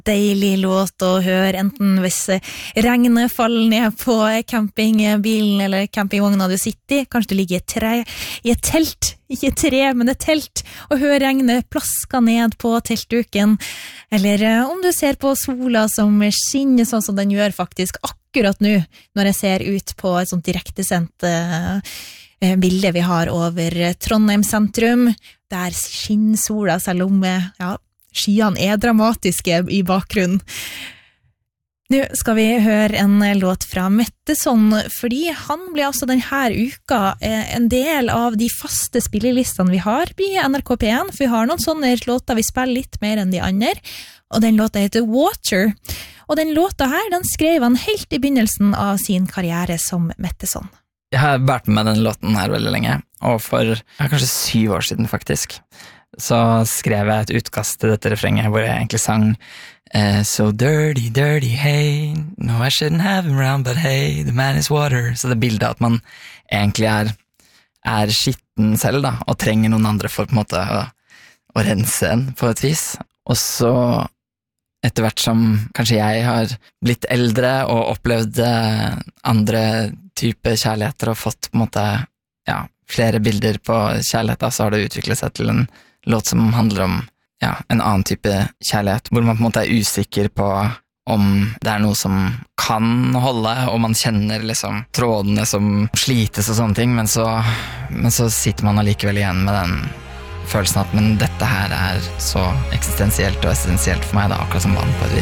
Deilig låt å høre, enten hvis regnet faller ned på campingbilen eller campingvogna du sitter i, kanskje du ligger i et telt, ikke et tre, men et telt, og hører regnet plaske ned på teltduken, eller om du ser på sola som skinner sånn som den gjør faktisk akkurat nå, når jeg ser ut på et sånt direktesendt bilde vi har over Trondheim sentrum, der skinner sola selv om, skyene dramatiske i bakgrunnen. Nå skal vi høre en låt fra Metteson, fordi han ble altså denne uka en del av de faste spillelistene vi har i NRK P1, for vi har noen sånne låter vi spiller litt mer enn de andre, og den låta heter Water. Og den låta her, den skrev han helt i begynnelsen av sin karriere som Metteson. Jeg har vært med den låten her veldig lenge, og for kanskje 7 år siden faktisk, så skrev jeg et utkast til dette refrenget hvor jeg egentlig sang So dirty, dirty, hey No, I shouldn't have him around, but hey The man is water. Så det bildet at man egentlig er skitten selv da, og trenger noen andre for på en måte å rense en på et vis. Og så etter hvert som kanskje jeg har blitt eldre og opplevd andre typer kjærligheter og fått på en måte flere bilder på kjærligheten, så har det utviklet seg til en låt som handler om en annen type kjærlighet, hvor man på en måte usikker på om det noe som kan holde, og man kjenner liksom trådene som slites og sånne ting, men så sitter man allikevel igjen med den følelsen at men dette her så eksistensielt og essensielt for meg da, akkurat som vann på et vis.